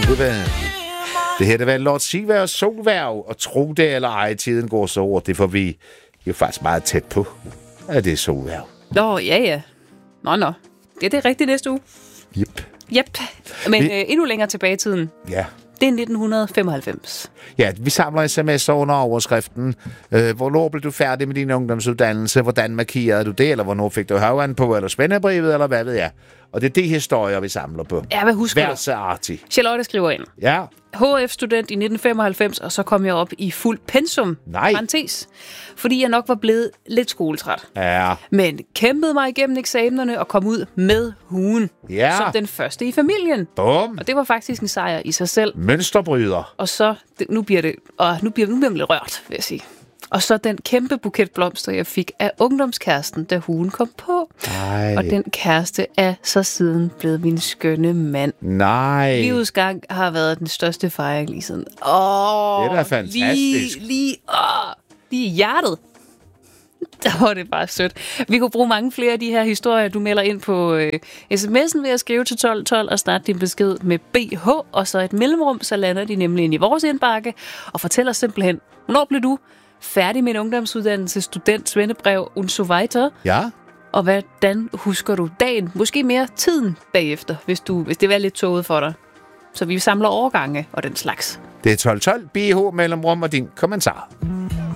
Det her, det var Lord Sivær og Solværv, og tro det eller ej, tiden går så over. Det får vi jo faktisk meget tæt på. Ja, det er Solværv. Nå, ja. Nå. Det er rigtigt næste uge. Yep. Men endnu længere tilbage i tiden. Ja. Det er 1995. Ja, vi samler sms'er under overskriften. Hvornår blev du færdig med din ungdomsuddannelse? Hvordan markerede du det? Eller hvornår fik du havand på? Eller spændebrevet? Eller hvad ved jeg? Og det er de historier, vi samler på. Ja, hvad husker du? Verseartig. Charlotte skriver ind. Ja. HF-student i 1995, og så kom jeg op i fuld pensum. Nej. Parentes. Fordi jeg nok var blevet lidt skoletræt. Ja. Men kæmpede mig igennem eksamenerne og kom ud med huen. Ja. Som den første i familien. Bum. Og det var faktisk en sejr i sig selv. Mønsterbryder. Og så, nu bliver man lidt rørt, vil jeg sige. Og så den kæmpe buket blomster, jeg fik af ungdomskæresten, da huen kom på. Nej. Og den kæreste er så siden blevet min skønne mand. Nej. Livets gang har været den største fejring lige siden. Det er da fantastisk. Lige i hjertet. Der var det bare sødt. Vi kunne bruge mange flere af de her historier, du melder ind på sms'en ved at skrive til 1212 og starte din besked med BH, og så et mellemrum, så lander de nemlig ind i vores indbakke og fortæller simpelthen, hvornår blev du færdig med en ungdomsuddannelse, student, svendebrev und so weiter. Ja. Og hvordan husker du dagen? Måske mere tiden bagefter, hvis det var lidt tåget for dig. Så vi samler overgange og den slags. Det er 1212, BH, mellemrum og din kommentar.